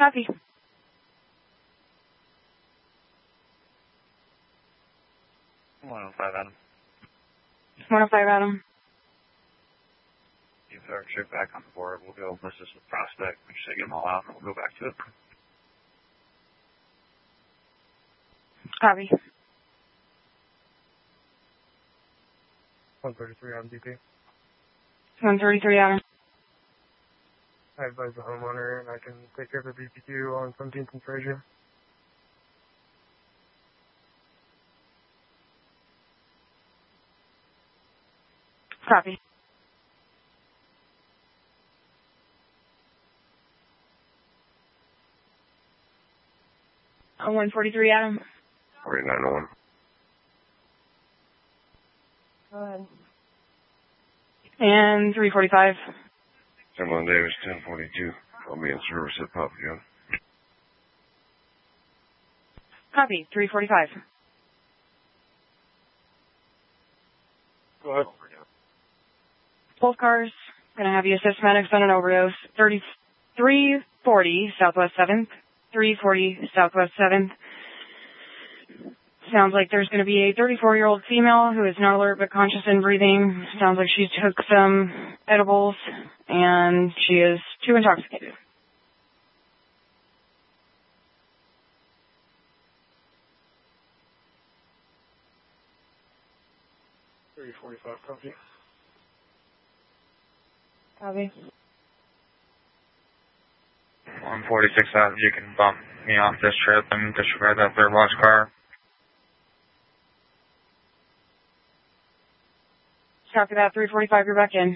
Copy. 105 Adam. 105 Adam. Keep our trip back on the board. We'll go list this with Prospect. We should get them all out and we'll go back to it. Copy. 133 Adam DP. 133 Adam. I advise the homeowner and I can take care of the BPQ on 17th and Fraser. Copy. On 143 Adam. 4901. Go ahead. And 345. Timberland Davis, 1042. I'll be in service at Papa John. Copy. 345. Go ahead. Both cars. Gonna have you assist medics on an overdose. 340 Southwest 7th. 340 Southwest 7th. Sounds like there's going to be a 34-year-old female who is not alert but conscious and breathing. Sounds like she took some edibles and she is too intoxicated. Copy. Copy. 146 Adam, you can bump me off this trip and disregard that third watch car. Copy that. 345, you're back in.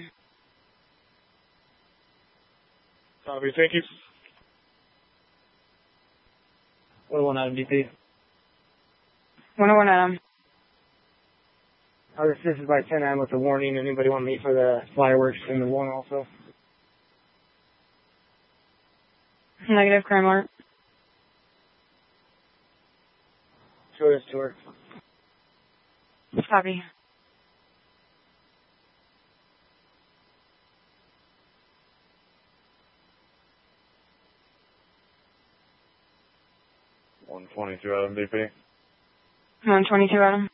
Copy, thank you. 101 Adam DP. 101 Adam. I'll assist by 10 Adam with a warning. Anybody want to meet for the fireworks in the 1 also? Negative, crime alert. Show this to her. Copy. $122 Adam DP. 122 Adam.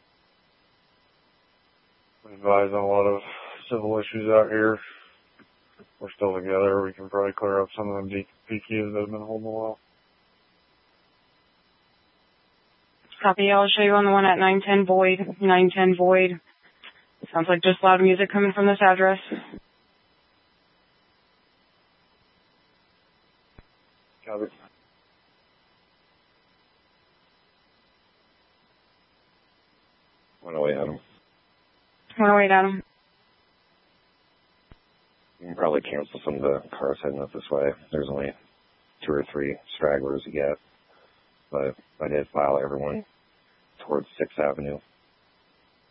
We advise on a lot of civil issues out here. We're still together. We can probably clear up some of them DPQs that have been holding a while. Copy. I'll show you on the one at 910 Void. 910 Void. Sounds like just loud music coming from this address. Copy. Adam. 108 Adam. You can probably cancel some of the cars heading up this way. There's only 2 or 3 stragglers yet. But I did file everyone towards 6th Avenue.